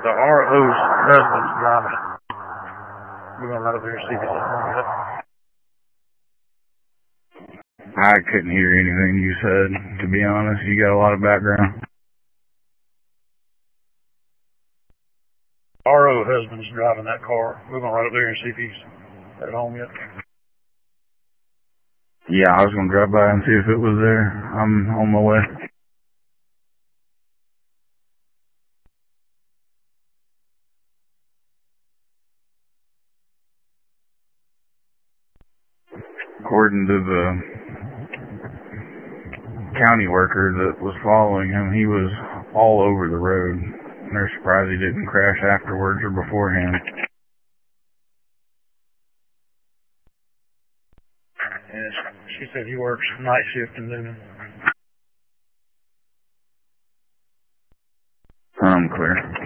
The RO's husband's driving it. We're going to run up there and see if it's warming up. I couldn't hear anything you said, to be honest. You got a lot of background. RO husband's driving that car. We're going to run up there and see if he's at home yet. Yeah, I was going to drive by and see if it was there. I'm on my way. According to the county worker that was following him, he was all over the road. And they're surprised he didn't crash afterwards or beforehand. And she said he works night shift in Newman. I'm clear.